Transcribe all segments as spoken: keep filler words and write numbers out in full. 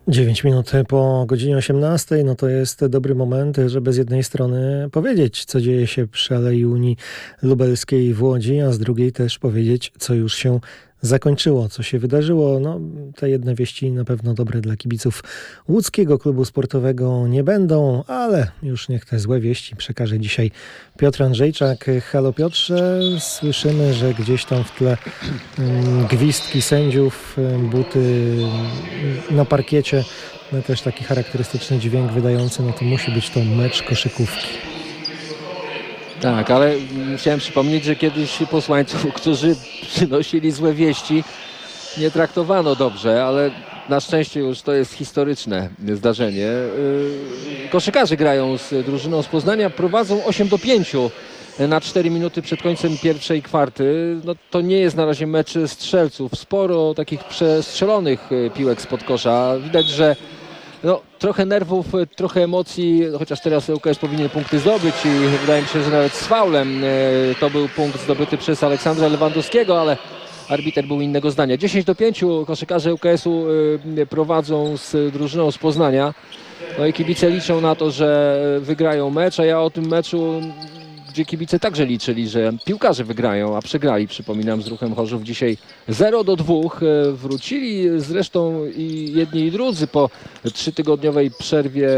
dziewięć minut po godzinie osiemnastej, no to jest dobry moment, żeby z jednej strony powiedzieć, co dzieje się przy Alei Unii Lubelskiej w Łodzi, a z drugiej też powiedzieć, co już się zakończyło, co się wydarzyło. No, te jedne wieści na pewno dobre dla kibiców łódzkiego klubu sportowego nie będą, ale już niech te złe wieści przekaże dzisiaj Piotr Andrzejczak. Halo Piotrze, słyszymy, że gdzieś tam w tle mm, gwizdki sędziów, buty na parkiecie, no też taki charakterystyczny dźwięk wydający, no to musi być to mecz koszykówki. Tak, ale chciałem przypomnieć, że kiedyś posłańców, którzy przynosili złe wieści, nie traktowano dobrze, ale na szczęście już to jest historyczne zdarzenie. Koszykarze grają z drużyną z Poznania, prowadzą osiem do pięciu na cztery minuty przed końcem pierwszej kwarty. No, to nie jest na razie mecz strzelców. Sporo takich przestrzelonych piłek spod kosza. Widać, że no, trochę nerwów, trochę emocji, chociaż teraz ŁKS powinien punkty zdobyć i wydaje mi się, że nawet z faulem to był punkt zdobyty przez Aleksandra Lewandowskiego, ale arbiter był innego zdania. dziesięć do pięciu koszykarze ŁKS-u prowadzą z drużyną z Poznania. No i kibice liczą na to, że wygrają mecz, a ja o tym meczu, gdzie kibice także liczyli, że piłkarze wygrają, a przegrali, przypominam, z Ruchem Chorzów dzisiaj zero do dwóch. Wrócili zresztą i jedni i drudzy po trzytygodniowej przerwie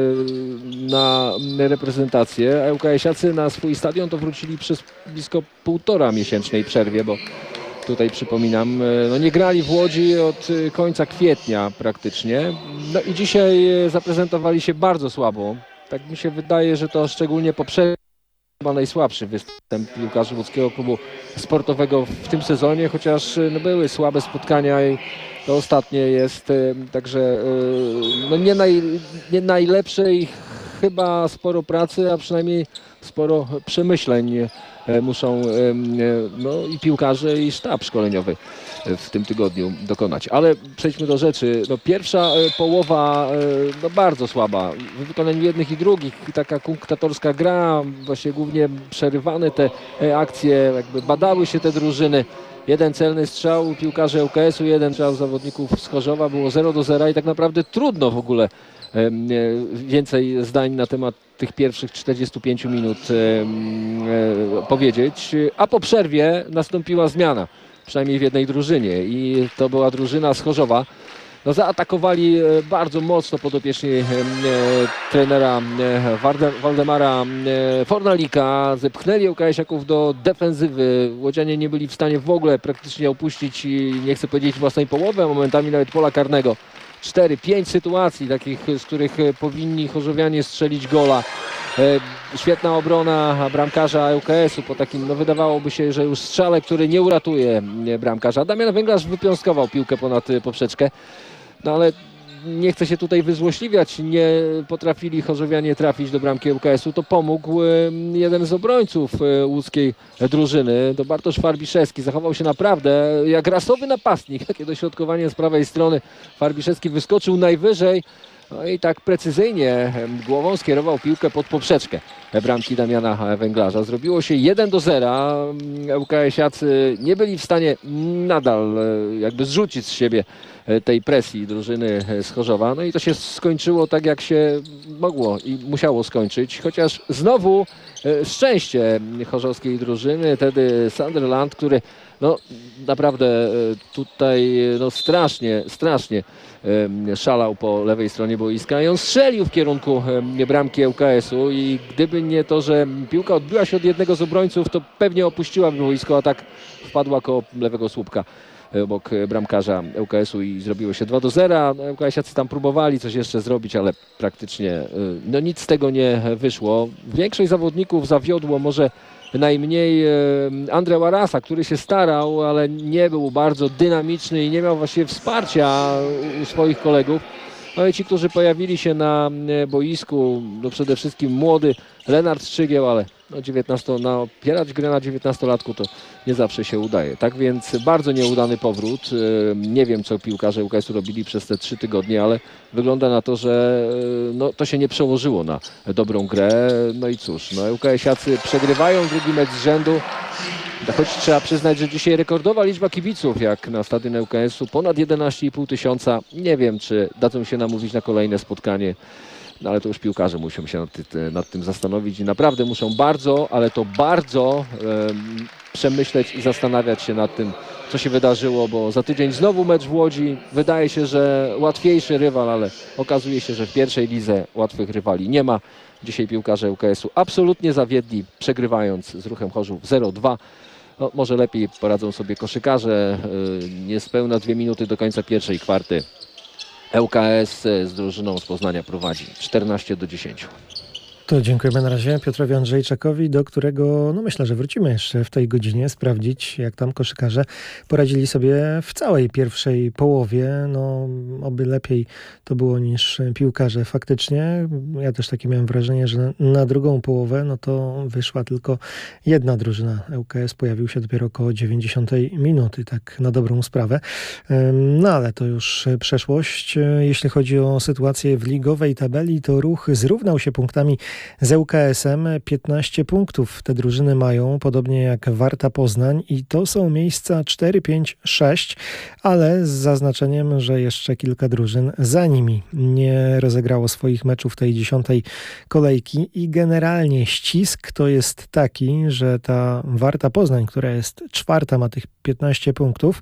na reprezentację. A ŁKS-iacy na swój stadion to wrócili przez blisko półtora miesięcznej przerwie, bo tutaj przypominam, no nie grali w Łodzi od końca kwietnia praktycznie. No i dzisiaj zaprezentowali się bardzo słabo. Tak mi się wydaje, że to szczególnie poprzednio chyba najsłabszy występ piłkarzy łódzkiego klubu sportowego w tym sezonie, chociaż no, były słabe spotkania i to ostatnie jest także no, nie, naj, nie najlepsze i chyba sporo pracy, a przynajmniej sporo przemyśleń muszą no, i piłkarze, i sztab szkoleniowy w tym tygodniu dokonać. Ale przejdźmy do rzeczy. No, pierwsza połowa no, bardzo słaba. W wykonaniu jednych i drugich. Taka kunktatorska gra. Właśnie głównie przerywane te akcje. Jakby badały się te drużyny. Jeden celny strzał piłkarzy ŁKS-u, jeden strzał zawodników z Chorzowa. Było zero do zera i tak naprawdę trudno w ogóle więcej zdań na temat tych pierwszych czterdziestu pięciu minut powiedzieć. A po przerwie nastąpiła zmiana, przynajmniej w jednej drużynie, i to była drużyna z Chorzowa. No, zaatakowali bardzo mocno podopieczni e, trenera e, Waldemara e, Fornalika. Zepchnęli ŁKS-iaków do defensywy. Łodzianie nie byli w stanie w ogóle praktycznie opuścić, nie chcę powiedzieć własnej połowy, a momentami nawet pola karnego. cztery pięć sytuacji takich, z których powinni chorzowianie strzelić gola. E, świetna obrona bramkarza ŁKS-u po takim, no wydawałoby się, że już strzale, który nie uratuje bramkarza. Damian Węglarz wypiąskował piłkę ponad poprzeczkę. No ale nie chcę się tutaj wyzłośliwiać, nie potrafili chorzowianie trafić do bramki ŁKS-u, to pomógł jeden z obrońców łódzkiej drużyny, to Bartosz Farbiszewski. Zachował się naprawdę jak rasowy napastnik. Takie dośrodkowanie z prawej strony. Farbiszewski wyskoczył najwyżej, no i tak precyzyjnie głową skierował piłkę pod poprzeczkę bramki Damiana Węglarza. Zrobiło się jeden do zera. ŁKS-iacy nie byli w stanie nadal jakby zrzucić z siebie tej presji drużyny z Chorzowa. No i to się skończyło tak, jak się mogło i musiało skończyć. Chociaż znowu szczęście chorzowskiej drużyny, wtedy Sunderland, który no naprawdę tutaj no strasznie, strasznie szalał po lewej stronie boiska i on strzelił w kierunku bramki ŁKS-u i gdyby nie to, że piłka odbiła się od jednego z obrońców, to pewnie opuściłaby boisko, a tak wpadła koło lewego słupka obok bramkarza ŁKS-u i zrobiło się dwa do zera. No, ŁKS-iacy tam próbowali coś jeszcze zrobić, ale praktycznie no, nic z tego nie wyszło. Większość zawodników zawiodło, może najmniej Andre Warasa, który się starał, ale nie był bardzo dynamiczny i nie miał właściwie wsparcia u swoich kolegów. No i ci, którzy pojawili się na boisku, no przede wszystkim młody Lenart Szczygieł, ale no dziewiętnaście, no, opierać grę na dziewiętnastolatku to nie zawsze się udaje. Tak więc bardzo nieudany powrót. Nie wiem, co piłkarze ŁKS-u robili przez te trzy tygodnie, ale wygląda na to, że no, to się nie przełożyło na dobrą grę. No i cóż, no, ŁKS-iacy przegrywają drugi mecz z rzędu. Choć trzeba przyznać, że dzisiaj rekordowa liczba kibiców, jak na stadionie U K S-u, ponad jedenaście i pół tysiąca. Nie wiem, czy dadzą się namówić na kolejne spotkanie, no ale to już piłkarze muszą się nad, ty, nad tym zastanowić i naprawdę muszą bardzo, ale to bardzo um, przemyśleć i zastanawiać się nad tym, co się wydarzyło, bo za tydzień znowu mecz w Łodzi. Wydaje się, że łatwiejszy rywal, ale okazuje się, że w pierwszej lidze łatwych rywali nie ma. Dzisiaj piłkarze U K S-u absolutnie zawiedli, przegrywając z Ruchem Chorzów zero dwa. No, może lepiej poradzą sobie koszykarze. Niespełna dwie minuty do końca pierwszej kwarty. U K S z drużyną z Poznania prowadzi czternaście do dziesięciu. To dziękujemy na razie Piotrowi Andrzejczakowi, do którego no myślę, że wrócimy jeszcze w tej godzinie, sprawdzić jak tam koszykarze poradzili sobie w całej pierwszej połowie. No oby lepiej to było niż piłkarze faktycznie. Ja też takie miałem wrażenie, że na drugą połowę no to wyszła tylko jedna drużyna. U K S pojawił się dopiero około dziewięćdziesiątej minuty, tak na dobrą sprawę. No ale to już przeszłość. Jeśli chodzi o sytuację w ligowej tabeli, to Ruch zrównał się punktami z U K S-em. piętnaście punktów te drużyny mają, podobnie jak Warta Poznań i to są miejsca cztery, pięć, sześć, ale z zaznaczeniem, że jeszcze kilka drużyn za nimi nie rozegrało swoich meczów tej dziesiątej kolejki i generalnie ścisk to jest taki, że ta Warta Poznań, która jest czwarta, ma tych piętnaście punktów,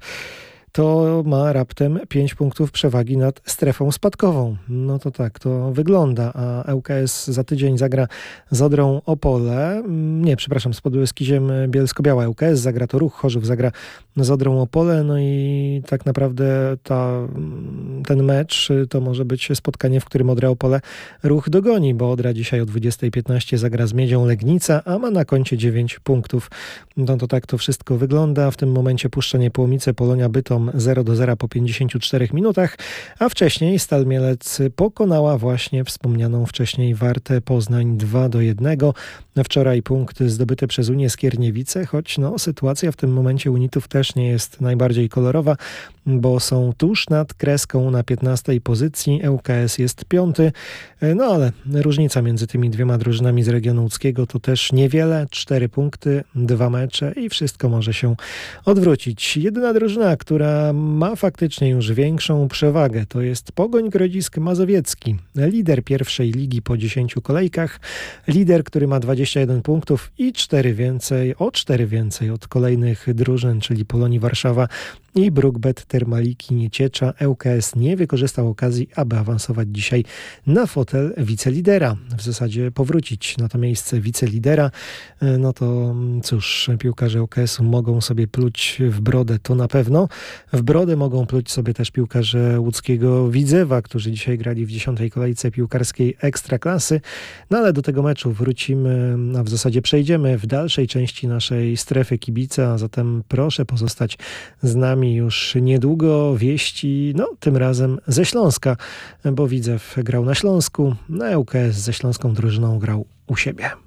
to ma raptem pięć punktów przewagi nad strefą spadkową. No to tak to wygląda, a U K S za tydzień zagra z Odrą Opole, nie, przepraszam, z Podłeskiziem Bielsko-Biała. U K S zagra to Ruch Chorzów, zagra z Odrą Opole, no i tak naprawdę ta, ten mecz to może być spotkanie, w którym Odra Opole Ruch dogoni, bo Odra dzisiaj o dwudziestej piętnaście zagra z Miedzią Legnica, a ma na koncie dziewięć punktów. No to tak to wszystko wygląda. W tym momencie Puszczenie Połomice, Polonia Bytom zero do zera po pięćdziesięciu czterech minutach, a wcześniej Stal Mielec pokonała właśnie wspomnianą wcześniej Wartę Poznań dwa do jednego. Wczoraj punkt zdobyty przez Unię Skierniewice, choć no, sytuacja w tym momencie Unitów też nie jest najbardziej kolorowa, bo są tuż nad kreską na piętnastej pozycji. U K S jest piąty, no ale różnica między tymi dwiema drużynami z regionu łódzkiego to też niewiele, cztery punkty, dwa mecze i wszystko może się odwrócić. Jedyna drużyna, która ma faktycznie już większą przewagę, to jest Pogoń Grodzisk Mazowiecki, lider pierwszej ligi po dziesięciu kolejkach, lider, który ma dwadzieścia jeden punktów i cztery więcej, o cztery więcej od kolejnych drużyn, czyli Polonii Warszawa i Brukbet Termaliki Nieciecza. U K S nie wykorzystał okazji, aby awansować dzisiaj na fotel wicelidera. W zasadzie powrócić na to miejsce wicelidera. No to cóż, piłkarze U K S-u mogą sobie pluć w brodę, to na pewno. W brodę mogą pluć sobie też piłkarze łódzkiego Widzewa, którzy dzisiaj grali w dziesiątej kolejce piłkarskiej Ekstraklasy. No ale do tego meczu wrócimy, a w zasadzie przejdziemy w dalszej części naszej strefy kibica, a zatem proszę pozostać z nami już niedługo. Wieści, no tym razem ze Śląska, bo Widzew grał na Śląsku, a U K S ze śląską drużyną grał u siebie.